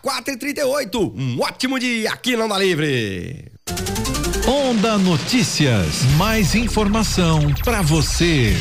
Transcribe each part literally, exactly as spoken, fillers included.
quatro e trinta e oito. Um ótimo dia aqui na Onda Livre. Onda Notícias, mais informação para você.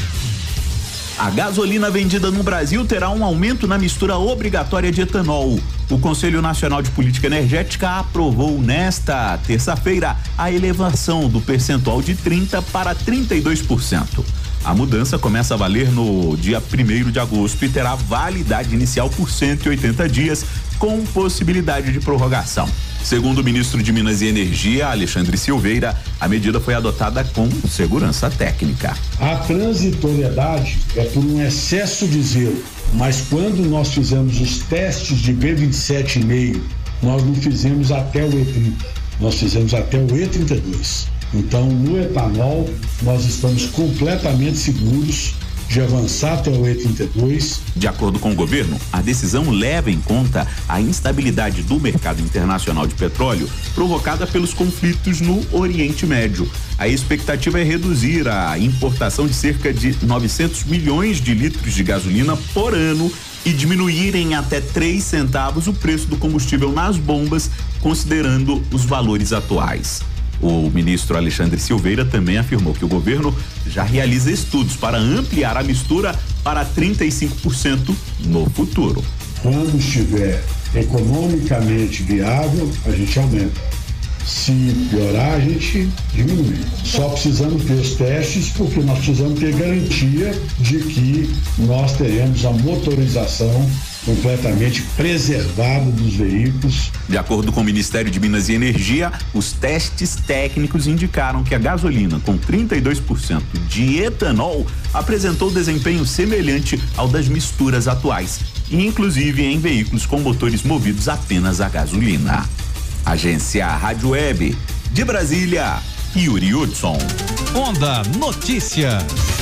A gasolina vendida no Brasil terá um aumento na mistura obrigatória de etanol. O Conselho Nacional de Política Energética aprovou nesta terça-feira a elevação do percentual de trinta para trinta e dois por cento. A mudança começa a valer no dia primeiro de agosto e terá validade inicial por cento e oitenta dias, com possibilidade de prorrogação. Segundo o ministro de Minas e Energia, Alexandre Silveira, a medida foi adotada com segurança técnica. A transitoriedade é por um excesso de zelo, mas quando nós fizemos os testes de B vinte e sete vírgula cinco, nós não fizemos até o E trinta, nós fizemos até o E trinta e dois. Então, no etanol, nós estamos completamente seguros de avançar até o E trinta e dois. De acordo com o governo, a decisão leva em conta a instabilidade do mercado internacional de petróleo provocada pelos conflitos no Oriente Médio. A expectativa é reduzir a importação de cerca de novecentos milhões de litros de gasolina por ano e diminuir em até três centavos o preço do combustível nas bombas, considerando os valores atuais. O ministro Alexandre Silveira também afirmou que o governo já realiza estudos para ampliar a mistura para trinta e cinco por cento no futuro. Quando estiver economicamente viável, a gente aumenta. Se piorar, a gente diminui. Só precisamos ter os testes, porque nós precisamos ter garantia de que nós teremos a motorização completamente preservada dos veículos. De acordo com o Ministério de Minas e Energia, os testes técnicos indicaram que a gasolina com trinta e dois por cento de etanol apresentou desempenho semelhante ao das misturas atuais, inclusive em veículos com motores movidos apenas a gasolina. Agência Rádio Web de Brasília, Yuri Hudson. Onda Notícias.